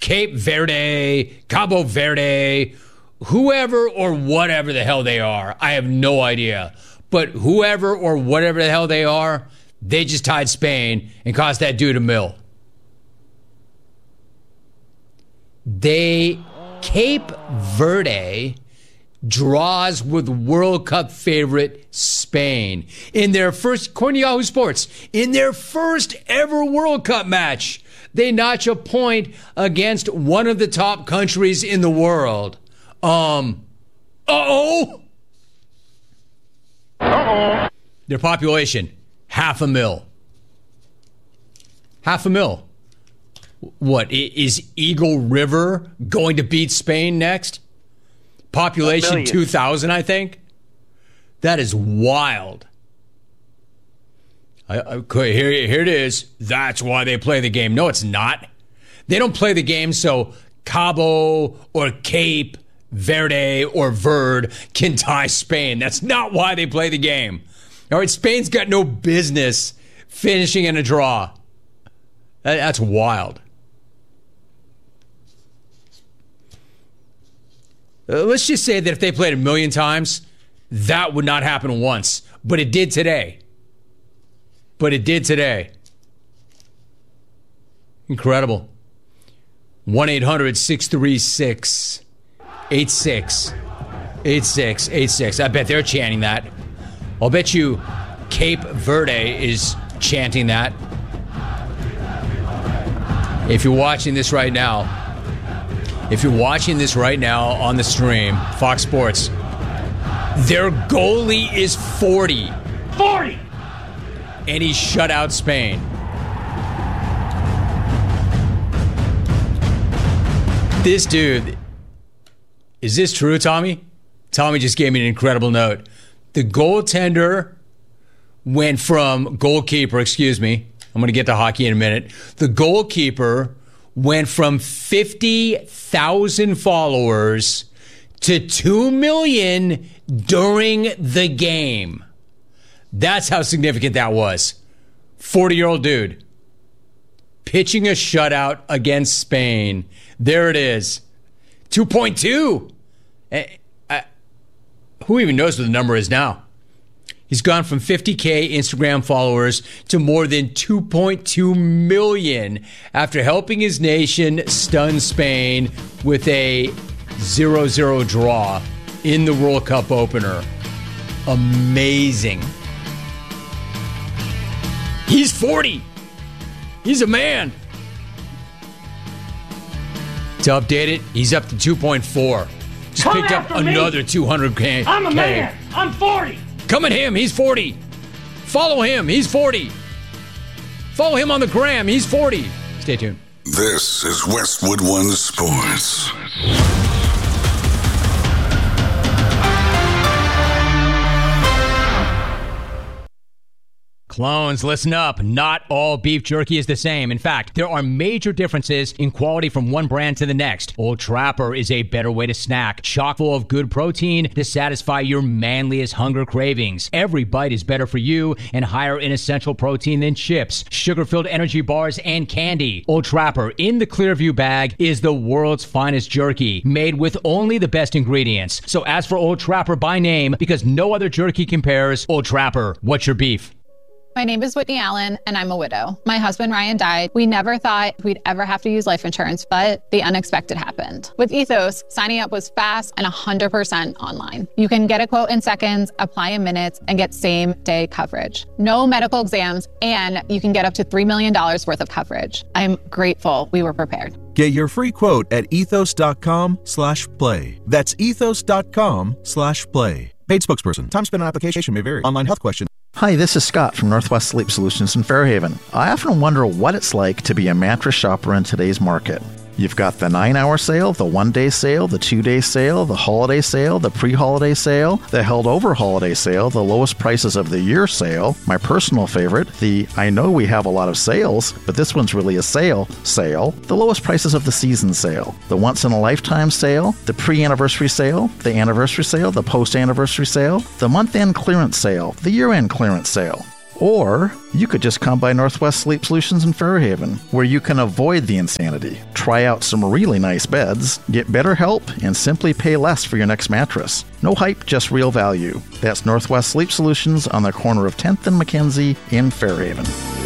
Cape Verde, Cabo Verde, whoever or whatever the hell they are. I have no idea. But whoever or whatever the hell they are, they just tied Spain and cost that dude $1 million. Cape Verde draws with World Cup favorite Spain in their first, according to Yahoo Sports, in their first ever World Cup match. They notch a point against one of the top countries in the world. Their population, 500,000. 500,000. What, is Eagle River going to beat Spain next? Population 2,000, I think. That is wild. Here it is. That's why they play the game. No, it's not. They don't play the game so Cabo or Cape Verde or Verde can tie Spain. That's not why they play the game. All right, Spain's got no business finishing in a draw. That's wild. Let's just say that if they played 1 million times, that would not happen once. But it did today. Incredible. 1-800-636-8686. I bet they're chanting that. I'll bet you Cape Verde is chanting that. If you're watching this right now on the stream, Fox Sports, their goalie is 40. 40! And he shut out Spain. This dude, is this true, Tommy? Tommy just gave me an incredible note. The goalkeeper, I'm going to get to hockey in a minute. The goalkeeper went from 50,000 followers to 2 million during the game. That's how significant that was. 40-year-old dude pitching a shutout against Spain. There it is. 2.2. Who even knows what the number is now? He's gone from 50K Instagram followers to more than 2.2 million after helping his nation stun Spain with a 0-0 draw in the World Cup opener. Amazing. He's 40. He's a man. To update it, he's up to 2.4. Just picked up another 200K. I'm a man. I'm 40. Come at him. He's 40. Follow him. He's 40. Follow him on the gram. He's 40. Stay tuned. This is Westwood One Sports. Clones, listen up. Not all beef jerky is the same. In fact, there are major differences in quality from one brand to the next. Old Trapper is a better way to snack, chock full of good protein to satisfy your manliest hunger cravings. Every bite is better for you and higher in essential protein than chips, sugar-filled energy bars, and candy. Old Trapper in the Clearview bag is the world's finest jerky, made with only the best ingredients. So ask for Old Trapper by name because no other jerky compares. Old Trapper, what's your beef? My name is Whitney Allen, and I'm a widow. My husband, Ryan, died. We never thought we'd ever have to use life insurance, but the unexpected happened. With Ethos, signing up was fast and 100% online. You can get a quote in seconds, apply in minutes, and get same-day coverage. No medical exams, and you can get up to $3 million worth of coverage. I'm grateful we were prepared. Get your free quote at ethos.com/play. That's ethos.com/play. Paid spokesperson. Time spent on application may vary. Online health question. Hi, this is Scott from Northwest Sleep Solutions in Fairhaven. I often wonder what it's like to be a mattress shopper in today's market. You've got the 9-hour sale, the 1-day sale, the 2-day sale, the holiday sale, the pre-holiday sale, the held-over holiday sale, the lowest prices of the year sale, my personal favorite, the I know we have a lot of sales, but this one's really a sale, the lowest prices of the season sale, the once-in-a-lifetime sale, the pre-anniversary sale, the anniversary sale, the post-anniversary sale, the month-end clearance sale, the year-end clearance sale. Or you could just come by Northwest Sleep Solutions in Fairhaven, where you can avoid the insanity, try out some really nice beds, get better help, and simply pay less for your next mattress. No hype, just real value. That's Northwest Sleep Solutions on the corner of 10th and Mackenzie in Fairhaven.